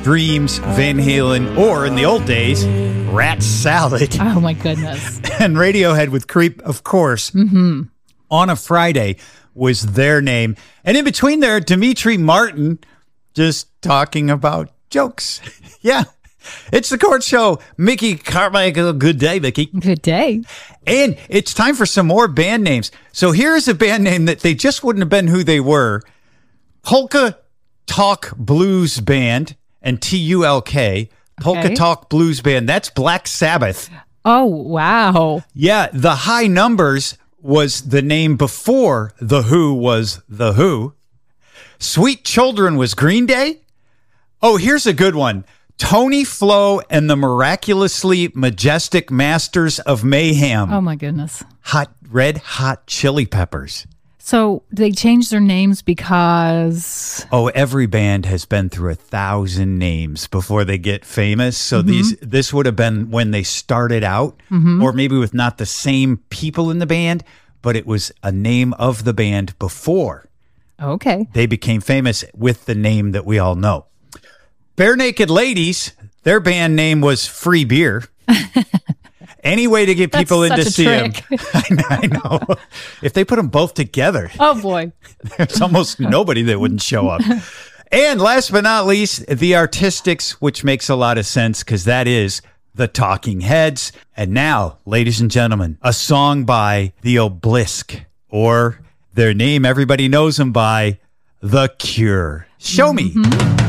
Dreams, Van Halen, or in the old days, Rat Salad. Oh, my goodness. And Radiohead with Creep, of course. Mm-hmm. On a Friday was their name. And in between there, Dimitri Martin just talking about jokes. Yeah. It's the Court Show. Mickey Carmichael, good day, Mickey. Good day. And it's time for some more band names. So here's a band name that they just wouldn't have been who they were. Polka Talk Blues Band, and T-U-L-K. Polka Talk Blues Band. That's Black Sabbath. Oh, wow. Yeah, the High Numbers was the name before The Who was The Who. Sweet Children was Green Day. Oh, here's a good one. Tony Flo and the Miraculously Majestic Masters of Mayhem. Oh, my goodness. Red Hot Chili Peppers. So they changed their names because... Oh, every band has been through 1,000 names before they get famous. So this would have been when they started out, or maybe with not the same people in the band, but it was a name of the band before. Okay. They became famous with the name that we all know. Bare Naked Ladies, their band name was Free Beer. Any way to get people in to see them. I know. If they put them both together. Oh, boy. There's almost nobody that wouldn't show up. And last but not least, the Artistics, which makes a lot of sense because that is the Talking Heads. And now, ladies and gentlemen, a song by the Obelisk, or their name everybody knows them by, The Cure. Show me.